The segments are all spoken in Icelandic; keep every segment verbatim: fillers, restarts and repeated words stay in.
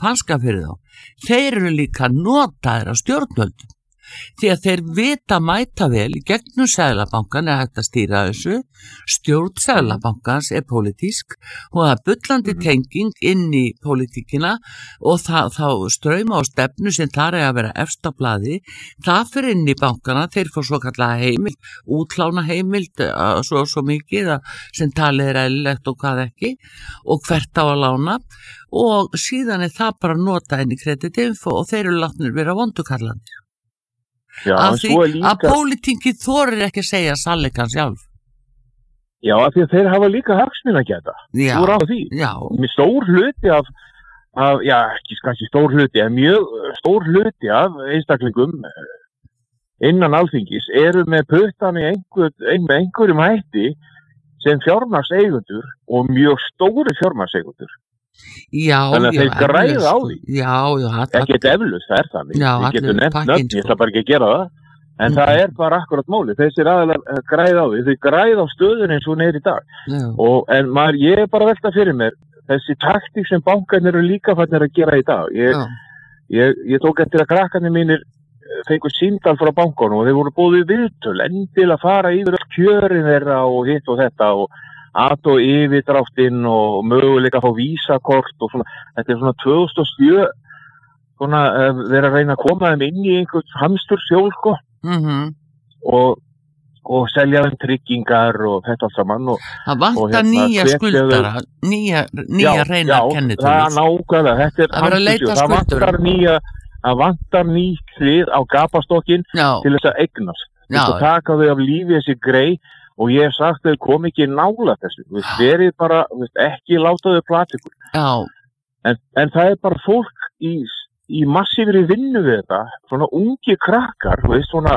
hanska fyrir þá. Þeir eru líka notaðir af stjórnvöldum. Því að þeir vita mæta vel í gegnum Seðlabankan er hægt að stýra þessu, stjórn Seðlabankans er pólitísk og það er bullandi tenging inn í pólitíkina og það, þá strauma og stefnu sem þar er að vera efst á blaði, það fyrir inn í bankana, þeir fór svo kallaða heimild, útlána heimild, svo, svo mikið sem talið er eðlilegt og hvað ekki og hvert á að lána og síðan er það bara nota inn í kreditinfo og þeir eru látnir vera vondukarlandi. Já, að því líka... að pólitíkin þorir ekki að segja sannleikann sjálf. Já, af því að þeir hafa líka hagsmuna að geta. Já, þú ráð því. Já. Með stór hluti af, af já, ekki kannski stór hluti, en mjög stór hluti af einstaklingum innan Alþingis eru með puttan í einhver, ein, með einhverjum hætti sem fjármagnseigendur og mjög stóri fjármagnseigendur. Já, þannig að já, þeir græða á því. Já, já. Ekki eflaust, það er þannig. Já, við getum nefnt nöfn, sko. ég ætla bara ekki að gera það. En mm. það er bara akkurat máli. Þessir aðeinar græða á því. Þeir græða á stöðun eins og hún er í dag. Og, en maður, ég er bara að velta fyrir mér. Þessi taktík sem bankarnir eru líka fannir að gera í dag. Ég, ég, ég tók eftir að krakkarnir mínir fengur símtal frá bankunum og þeir voru búið viðtöl. Endil að fara yfir kjörin þeirra og hitt og þetta og at og yfirdráttinn og möguleika að fá vísakort og svona, þetta er svona tvö þúsund og sjö svona uh, vera að reyna að koma þeim inn í einhvern hamsturshjól sko mm-hmm. og, og selja þeim tryggingar og þetta allt saman og, það vantar og, hérna, nýja skuldara nýja, nýja reyna kennitölur. Já, það nákvæmlega, þetta er hamsturshjól, það vantar nýja það vantar nýtt hlið á gapastokkin til þess að eignast, til að taka þau af lífi þessi grei. Og ég hef sagt að þau kom ekki nála þessu. Við verið bara, veist, ekki láta þau platikur. Já. En, en það er bara fólk í, í massífri vinnu við þetta, svona ungi krakkar, veist, svona,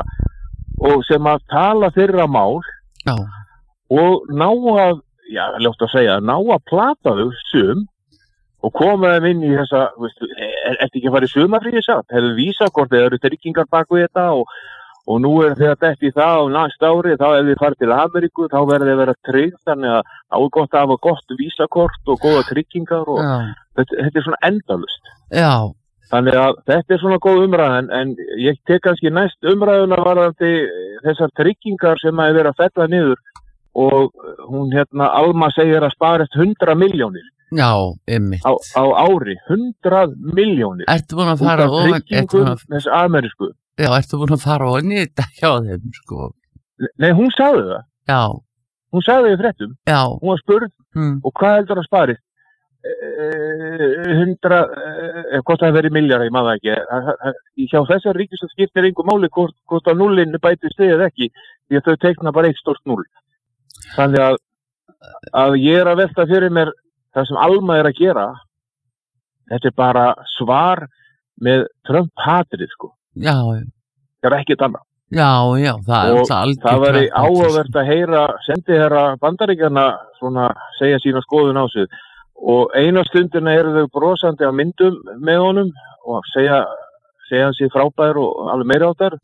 og sem að tala þeirra mál. Já. Og ná að, já, ljótt að segja, ná að plata þau sum og koma þeim inn í þessa, veist, er þetta ekki að fara í sumarfríi satt? Hefur vísakort eða eru tryggingar bak við þetta og Og nú er þegar þetta í það á næst ári, þá ef þið farið til Ameríku, þá verður þið að vera trygg, þannig að þá er gott að hafa gott vísakort og góða tryggingar og þetta, þetta er svona endalust. Já. Þannig að þetta er svona góð umræðan, en ég tek kannski næst umræðuna varðandi þessar tryggingar sem að vera að fella niður og hún hérna, Alma segir að sparist hundrað milljónir. Já, einmitt. Á, á ári, hundrað milljónir. Ertu búin að fara og tryggingum þess amerísku. Já, ertu búin að fara og nýta hjá þeim, sko? Nei, hún sagði það. Já. Hún sagði það í fréttum. Já. Hún var spurð, mm. og hvað heldur að spari? Hundra, eh, hvort það verið milljarða, ég maður ekki. Hjá þessar ríkis að skiptir einhver máli hvort, hvort að nullinu bætist þið eða ekki, því að þau teikna bara eitt stórt null. Þannig að, að ég er að velta fyrir mér það sem Alma er að gera, þetta er bara svar með Trump-hatrið, sko. Já, já. Það er ekkert annað. Já, já, það er það algjört. Og það væri áhugavert að heyra sendiherra Bandaríkjanna svona segja sína skoðun á sig. Og eina stundina eru þau brosandi á myndum með honum og segja, segja hann sér frábær og alveg meira áttar.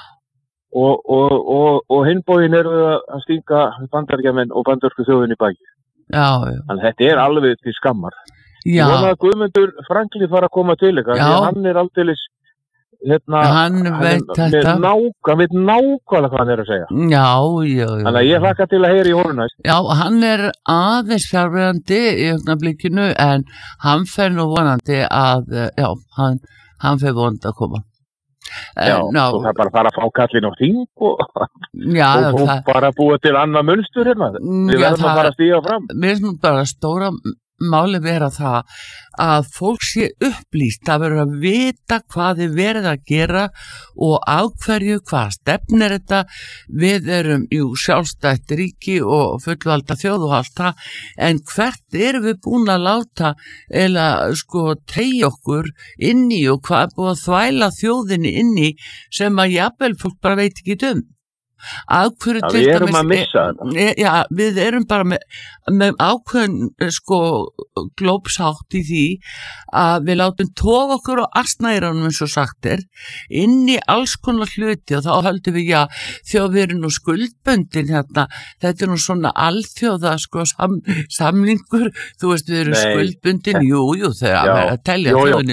Og, og, og, og hinbógin eru þau að stinga Bandaríkjamenn og bandarísku þjóðin í baki. Já, já. Þannig þetta er alveg til skammar. Já. Ég vona að Guðmundur Franklin fara að koma til ykkar, því hann er aldeilis hérna, hann veit hann, þetta náka, hann veit nákvæmlega hvað hann er að segja. Já, já, já. Þannig að ég hlakka til að heyra í honum næst. Já, hann er aðeins fjárverandi í augnablikinu en hann fer nú vonandi að, já, hann, hann fer vonandi að koma. Já, en, og það er bara að fara að fá kallin á þing og, já, og, og það, bara búa til annað munstur hérna. Við já, verðum það, að fara að stíga fram. Mér finnst nú bara stóra máli vera það að fólk sé upplýst, það verður að vita hvað þið verið að gera og af hverju, hvað stefnir þetta. Við erum jú sjálfstætt ríki og fullvalda þjóð og allt það, en hvert erum við búin að láta eða sko tegja okkur inn í og hvað er búin að þvæla þjóðinni inn í sem að jafnvel fólk bara veit ekki um. Já, við erum að missa þetta. Já, við erum bara með, með ákveðin sko glópsátt í því að við látum toga okkur á arsnæranum eins og sagt er inn í alls konar hluti og þá höldum við já, þjóð við erum nú skuldbundin hérna, þetta er nú svona alþjóða sko sam, samlingur, þú veist við erum Nei. skuldbundin, jú, jú, þegar að telja þjóðinni